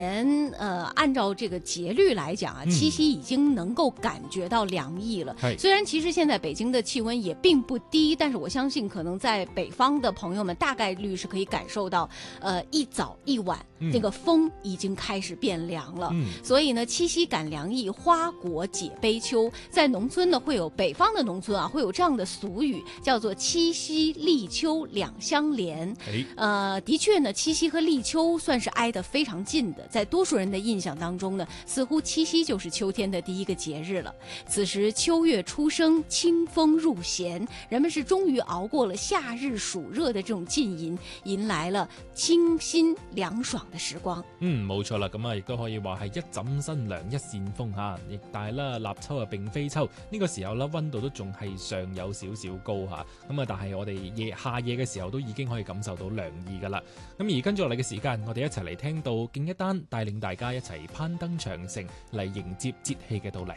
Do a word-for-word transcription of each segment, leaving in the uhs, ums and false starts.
呃，按照这个节律来讲啊，七夕已经能够感觉到凉意了。嗯、虽然其实现在北京的气温也并不低，但是我相信可能在北方的朋友们大概率是可以感受到，呃，一早一晚、嗯、那个风已经开始变凉了。嗯、所以呢，七夕感凉意，花果解悲秋。在农村呢，会有北方的农村啊，会有这样的俗语，叫做七夕立秋两相连。呃，的确呢，七夕和立秋算是挨得非常近的。在多数人的印象当中呢，似乎七夕就是秋天的第一个节日了。此时秋月初生，清風入弦，人們是終於熬過了夏日暑熱的這種浸淫，迎來了清新涼爽的時光。 嗯，冇錯啦，咁啊亦都可以話係一枕新涼一扇風嚇，亦但係啦，立秋啊並非秋，呢、這個時候啦溫度都仲係尚有少少高嚇，咁啊但係我哋夜下夜嘅時候都已經可以感受到涼意噶啦。咁而跟住落嚟嘅時間，我哋一齊嚟聽到敬一丹帶領大家一齊攀登長城嚟迎接節氣嘅到嚟。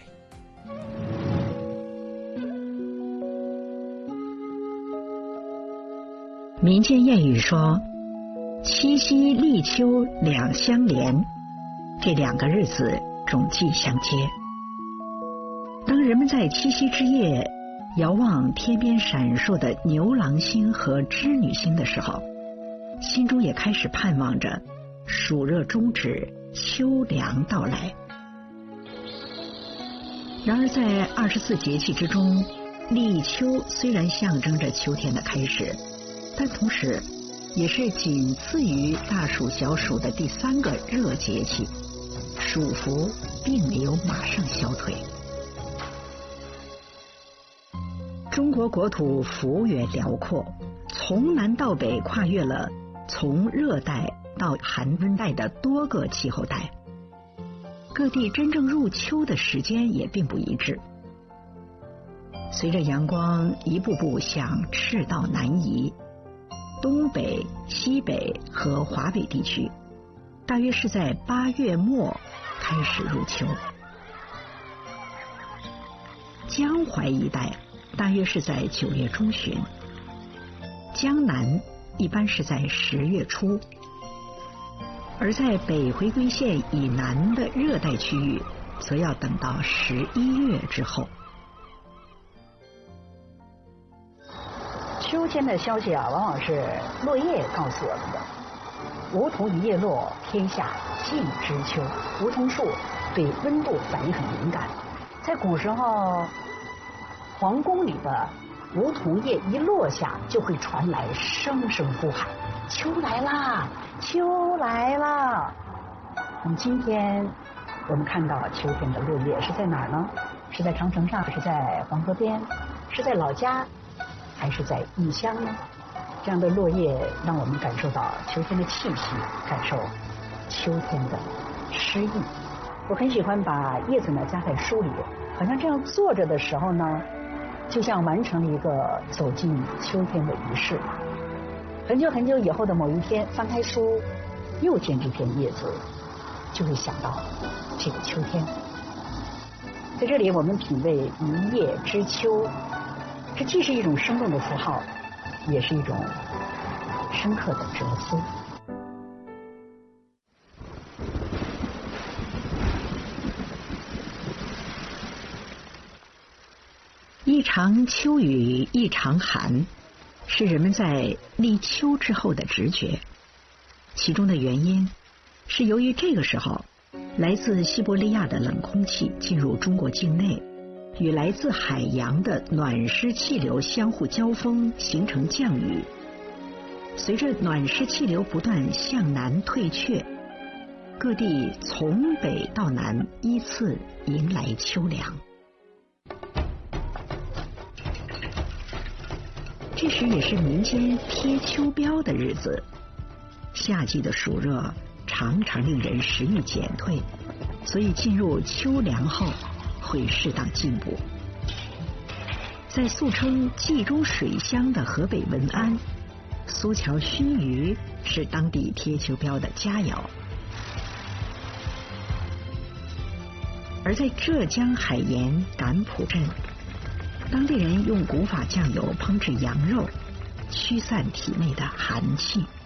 民間諺語說七夕立秋兩相連，這兩個日子種際相接。當人們在七夕之夜遙望天邊閃爍的牛郎星和織女星的時候，心中也開始盼望着暑熱終止，秋涼到來。然而在二十四節氣之中，立秋雖然象徵着秋天的開始，但同時也是僅次於大暑小暑的第三個熱節氣，暑伏並沒有馬上消退。中國國土幅員遼闊，從南到北跨越了從熱帶到寒溫帶的多個氣候帶，各地真正入秋的時間也並不一致。隨着陽光一步步向赤道南移，東北、西北和華北地區大約是在八月末開始入秋，江淮一帶大約是在九月中旬，江南一般是在十月初，而在北回歸線以南的熱帶區域則要等到十一月之後。 秋天的消息啊，往往是落葉告訴我們的。梧桐一葉落，天下盡知秋。梧桐樹對溫度反應很敏感，在古時候，皇宮裡的梧桐葉一落下，就會傳來聲聲呼喊：秋來啦，秋來啦！那麼今天我們看到秋天的落葉是在哪兒呢？是在長城上，是在黃河邊，是在老家，還是在異鄉呢？這樣的落葉讓我們感受到秋天的氣息，感受秋天的詩意。我很喜歡把葉子呢夾在書裡，好像這樣坐着的時候呢，就像完成了一個走進秋天的儀式。很久很久以後的某一天，翻開書，又見這片葉子，就會想到這個秋天。在這裡，我們品味一葉知秋，這既是一種生動的符號，也是一種深刻的哲思。 一場秋雨一場寒，是人們在立秋之後的直覺。其中的原因是由於這個時候，來自西伯利亞的冷空氣進入中國境內，與來自海洋的暖濕氣流相互交鋒，形成降雨。隨着暖濕氣流不斷向南退卻，各地從北到南依次迎來秋涼。這時也是民間貼秋膘的日子，夏季的暑熱常常令人食慾減退，所以進入秋涼後會適當進補。在素稱冀中水鄉的河北文安，蘇橋燻魚是當地貼秋膘的佳肴。而在浙江海鹽錦浦鎮，當地人用古法醬油烹製羊肉，驅散體內的寒氣。